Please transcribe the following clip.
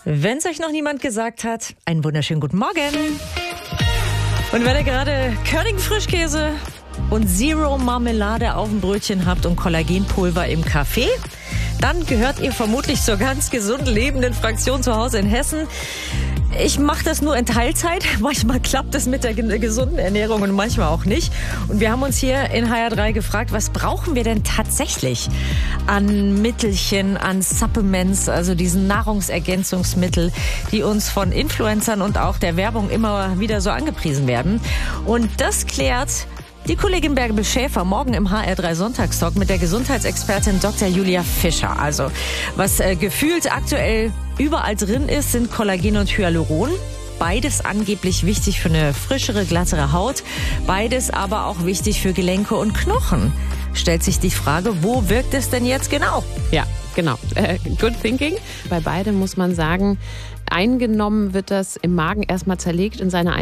Wenn es euch noch niemand gesagt hat, einen wunderschönen guten Morgen. Und wenn ihr gerade Körnigen Frischkäse und Zero Marmelade auf dem Brötchen habt und Kollagenpulver im Kaffee, dann gehört ihr vermutlich zur ganz gesund lebenden Fraktion zu Hause in Hessen. Ich mache das nur in Teilzeit. Manchmal klappt es mit der gesunden Ernährung und manchmal auch nicht. Und wir haben uns hier in HR3 gefragt, was brauchen wir denn tatsächlich an Mittelchen, an Supplements, also diesen Nahrungsergänzungsmittel, die uns von Influencern und auch der Werbung immer wieder so angepriesen werden. Und das klärt die Kollegin Bärbel Schäfer morgen im HR3 Sonntagstalk mit der Gesundheitsexpertin Dr. Julia Fischer. Also was gefühlt aktuell überall drin ist, sind Kollagen und Hyaluron. Beides angeblich wichtig für eine frischere, glattere Haut. Beides aber auch wichtig für Gelenke und Knochen. Stellt sich die Frage, wo wirkt es denn jetzt genau? Ja, genau. Good thinking. Bei beidem muss man sagen, eingenommen wird das im Magen erstmal zerlegt in seine